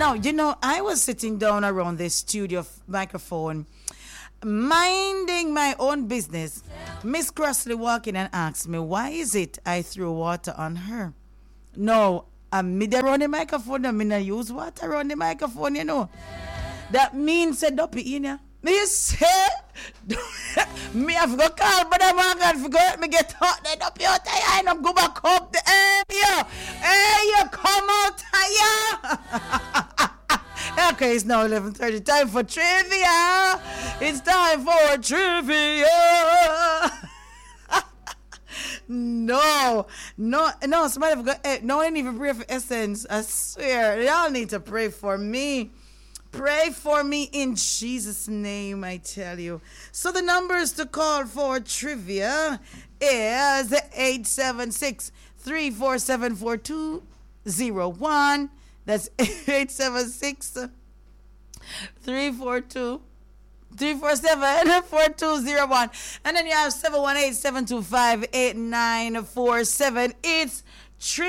Now, I was sitting down around this studio microphone, minding my own business. Miss Crossley walked in and asked me, why is it I threw water on her? No, I'm mid around the microphone, I'm not use water around the microphone. That means said up in ya. Me say, me have to call, but I'm going to help me get hot. Then up your tire and go back up the area. Hey, you come out here. Okay, it's now 11:30. Time for trivia. It's time for trivia. No, somebody forgot. No one even pray for Essence. I swear, y'all need to pray for me. Pray for me in Jesus' name, I tell you. So the numbers to call for trivia is 876-347-4201. That's 876-347-4201. And then you have 718-725-8947. It's trivia.